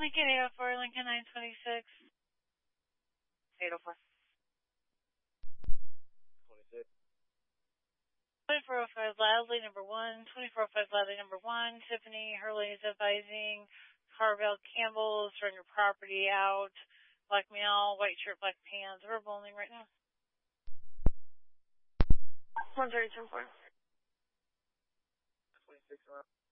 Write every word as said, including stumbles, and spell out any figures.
Lincoln eight oh four, Lincoln nine twenty-six. eight oh four. twenty-six. twenty-four oh five Ladley, number one. twenty-four oh five Ladley, number one. Tiffany Hurley is advising Carvel Campbell, surrender property out. Black male, white shirt, black pants. Verbal only right now. one thirty-two four. twenty-six around.